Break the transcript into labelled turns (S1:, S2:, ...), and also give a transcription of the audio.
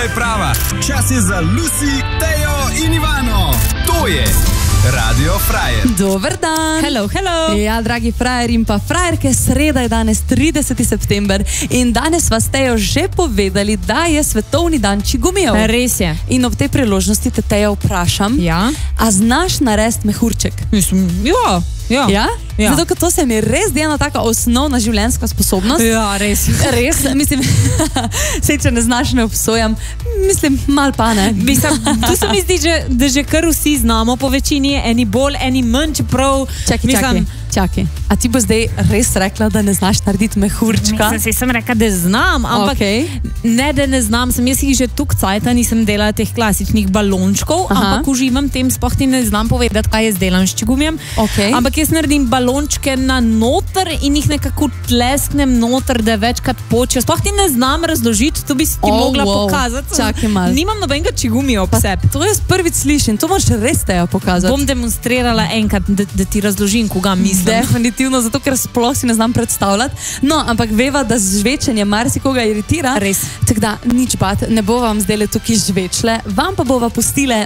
S1: je prava. Čas je za Lucy, Tejo in Ivano. To je Radio Frajer.
S2: Dober dan.
S3: Hello, hello.
S2: Ja, dragi frajer in pa frajerke, sreda je danes 30. september in danes vas Tejo že povedali, da je svetovni dan čigumijev.
S3: Res je.
S2: In ob tej priložnosti te Tejo vprašam, a znaš narediti mehurček?
S3: Mislim, ja.
S2: Ja? Zato, ker to se mi res zdi ena taka osnovna življenjska sposobnost.
S3: Ja, res.
S2: Res, mislim, sej, če ne znaš, ne obsojam, mislim, mal pa ne.
S3: Mislim, tu se mi zdi, da že kar vsi znamo po večini, eni bolj, eni manj, čeprav...
S2: Čakaj. A ti bo zdaj res rekla, da ne znaš narediti mehurčka?
S3: Mislim, sem rekla, da znam, ampak ne, da ne znam, sem jaz jih že tuk cajta nisem delala teh klasičnih balončkov, ampak uživam tem, sploh ti ne znam povedati, kaj jaz delam s čigumijem. Ampak jaz naredim balončke na noter in jih nekako tlesknem noter, da večkrat počejo. Sploh ti ne znam razložiti, to bi si ti mogla pokazati.
S2: Čakaj malo.
S3: Nimam nobenega čigumija ob sebi.
S2: To jaz prvič slišim, to moraš res Tejo pokazati.
S3: Bom demonstrirala enkrat, da ti razložim, koga mislim.
S2: Definitivno, zato ker sploh si ne znam predstavljati. No, ampak veva, da žvečenje marsikoga iritira.
S3: Res.
S2: Tako da, nič bat, ne bo vam zdaj tukaj žvečle, vam pa bova pustile